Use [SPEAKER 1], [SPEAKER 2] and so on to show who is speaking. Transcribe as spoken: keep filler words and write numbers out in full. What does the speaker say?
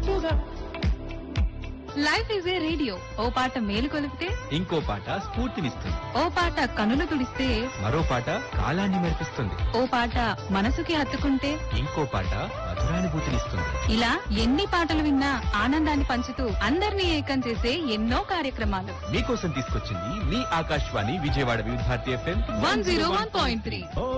[SPEAKER 1] ముద్దుగా.
[SPEAKER 2] Life is a radio, ఓ పాట మేలు కొలిపితే
[SPEAKER 3] ఇంకో పాట స్ఫూర్తినిస్తుంది.
[SPEAKER 2] ఓ పాట కనులు తుడిస్తే
[SPEAKER 3] మరో పాట కాలాన్ని మెరిపిస్తుంది.
[SPEAKER 2] ఓ పాట మనసుకి హత్తుకుంటే
[SPEAKER 3] ఇంకో పాట మధురానుభూతినిస్తుంది.
[SPEAKER 2] ఇలా ఎన్ని పాటలు విన్నా ఆనందాన్ని పంచుతూ అందరినీ ఏకం చేసే ఎన్నో కార్యక్రమాలు.
[SPEAKER 3] మీకోసం తీసుకొచ్చింది మీ ఆకాశవాణి విజయవాడ వివిధ Bharati FM
[SPEAKER 2] one zero one point three.